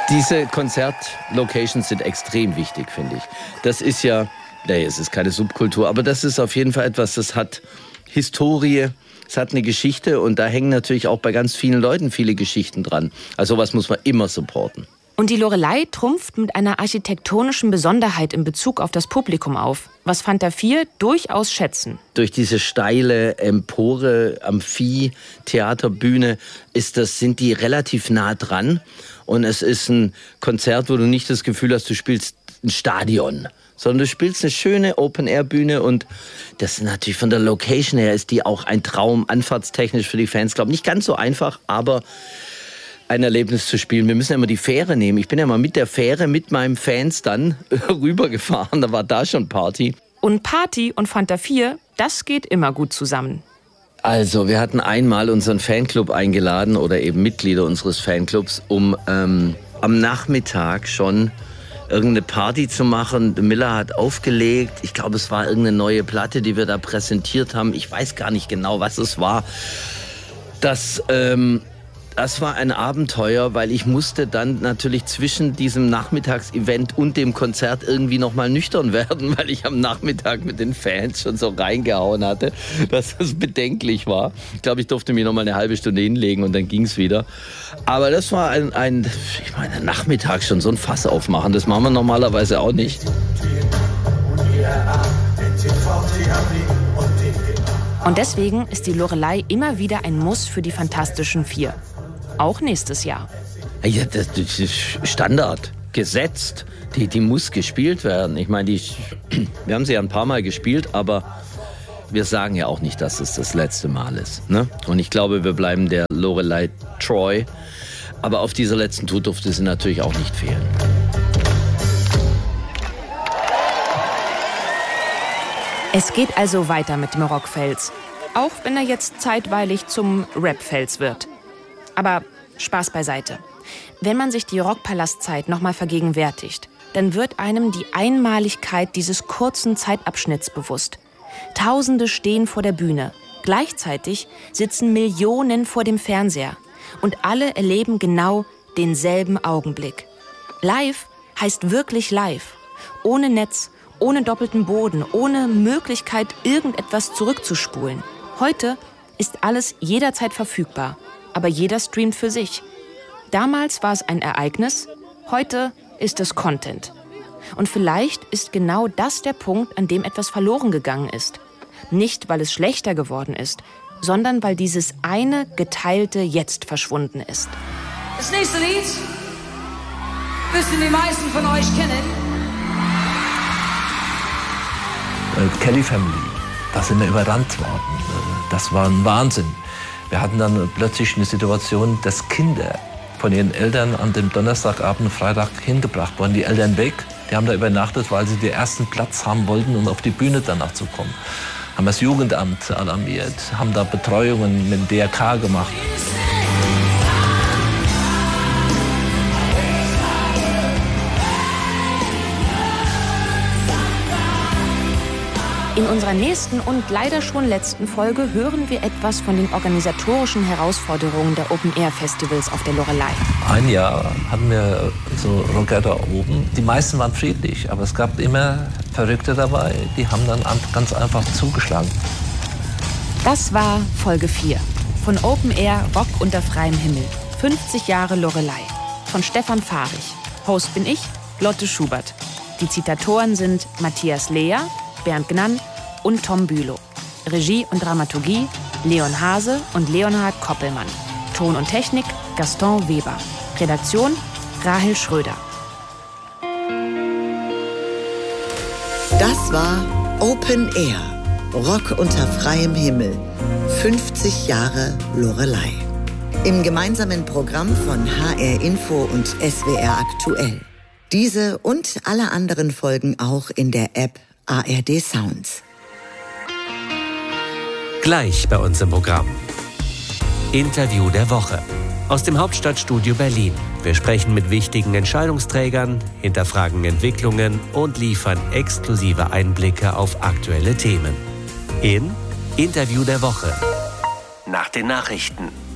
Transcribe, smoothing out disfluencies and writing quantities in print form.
Diese Konzertlocations sind extrem wichtig, finde ich. Das ist ja, es ist keine Subkultur, aber das ist auf jeden Fall etwas, das hat Historie, es hat eine Geschichte und da hängen natürlich auch bei ganz vielen Leuten viele Geschichten dran. Also sowas muss man immer supporten. Und die Loreley trumpft mit einer architektonischen Besonderheit in Bezug auf das Publikum auf, was Fanta 4 durchaus schätzen. Durch diese steile Empore, Amphitheaterbühne sind die relativ nah dran. Und es ist ein Konzert, wo du nicht das Gefühl hast, du spielst ein Stadion, sondern du spielst eine schöne Open-Air-Bühne und das ist natürlich von der Location her ist die auch ein Traum, anfahrtstechnisch für die Fans, glaube ich, nicht ganz so einfach, aber ein Erlebnis zu spielen. Wir müssen ja immer die Fähre nehmen. Ich bin ja mal mit der Fähre, mit meinen Fans dann rübergefahren, da war da schon Party. Und Party und Fanta 4, das geht immer gut zusammen. Also, wir hatten einmal unseren Fanclub eingeladen oder eben Mitglieder unseres Fanclubs, um am Nachmittag schon irgendeine Party zu machen. Miller hat aufgelegt. Ich glaube, es war irgendeine neue Platte, die wir da präsentiert haben. Ich weiß gar nicht genau, was es war. Das war ein Abenteuer, weil ich musste dann natürlich zwischen diesem Nachmittagsevent und dem Konzert irgendwie nochmal nüchtern werden, weil ich am Nachmittag mit den Fans schon so reingehauen hatte, dass es bedenklich war. Ich glaube, ich durfte mich nochmal eine halbe Stunde hinlegen und dann ging es wieder. Aber das war ein Nachmittag schon so ein Fass aufmachen, das machen wir normalerweise auch nicht. Und deswegen ist die Loreley immer wieder ein Muss für die Fantastischen 4. Auch nächstes Jahr. Ja, das ist Standard, gesetzt. Die muss gespielt werden. Ich meine, wir haben sie ja ein paar Mal gespielt, aber wir sagen ja auch nicht, dass es das letzte Mal ist. Ne? Und ich glaube, wir bleiben der Loreley treu. Aber auf dieser letzten Tour durfte sie natürlich auch nicht fehlen. Es geht also weiter mit dem Rockfels. Auch wenn er jetzt zeitweilig zum Rapfels wird. Aber Spaß beiseite. Wenn man sich die Rockpalastzeit nochmal vergegenwärtigt, dann wird einem die Einmaligkeit dieses kurzen Zeitabschnitts bewusst. Tausende stehen vor der Bühne. Gleichzeitig sitzen Millionen vor dem Fernseher. Und alle erleben genau denselben Augenblick. Live heißt wirklich live. Ohne Netz, ohne doppelten Boden, ohne Möglichkeit, irgendetwas zurückzuspulen. Heute ist alles jederzeit verfügbar. Aber jeder streamt für sich. Damals war es ein Ereignis, heute ist es Content. Und vielleicht ist genau das der Punkt, an dem etwas verloren gegangen ist. Nicht, weil es schlechter geworden ist, sondern weil dieses eine geteilte Jetzt verschwunden ist. Das nächste Lied müssen die meisten von euch kennen. Kelly Family, da sind wir überrannt worden. Das war ein Wahnsinn. Wir hatten dann plötzlich eine Situation, dass Kinder von ihren Eltern an dem Donnerstagabend, Freitag hingebracht wurden. Die Eltern weg, die haben da übernachtet, weil sie den ersten Platz haben wollten, um auf die Bühne danach zu kommen. Haben das Jugendamt alarmiert, haben da Betreuungen mit dem DRK gemacht. In unserer nächsten und leider schon letzten Folge hören wir etwas von den organisatorischen Herausforderungen der Open-Air-Festivals auf der Loreley. Ein Jahr hatten wir so Rocker da oben. Die meisten waren friedlich, aber es gab immer Verrückte dabei, die haben dann ganz einfach zugeschlagen. Das war Folge 4 von Open Air Rock unter freiem Himmel. 50 Jahre Loreley von Stefan Fahrig. Host bin ich, Lotte Schubert. Die Zitatoren sind Matthias Lehr, Bernd Gnann und Tom Bülow. Regie und Dramaturgie Leon Hase und Leonhard Koppelmann. Ton und Technik Gaston Weber. Redaktion Rahel Schröder. Das war Open Air. Rock unter freiem Himmel. 50 Jahre Loreley. Im gemeinsamen Programm von HR Info und SWR Aktuell. Diese und alle anderen Folgen auch in der App ARD Sounds. Gleich bei uns im Programm. Interview der Woche. Aus dem Hauptstadtstudio Berlin. Wir sprechen mit wichtigen Entscheidungsträgern, hinterfragen Entwicklungen und liefern exklusive Einblicke auf aktuelle Themen. In Interview der Woche. Nach den Nachrichten.